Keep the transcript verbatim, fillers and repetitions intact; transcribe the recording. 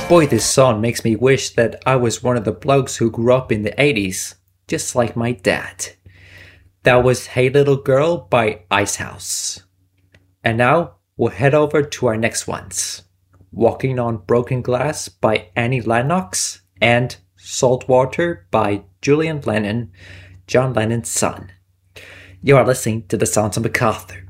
Boy, this song makes me wish that I was one of the blokes who grew up in the eighties, just like my dad. That was Hey Little Girl by Icehouse. And now we'll head over to our next ones. Walking on Broken Glass by Annie Lennox and Saltwater by Julian Lennon, John Lennon's son. You are listening to the Sounds of MacArthur.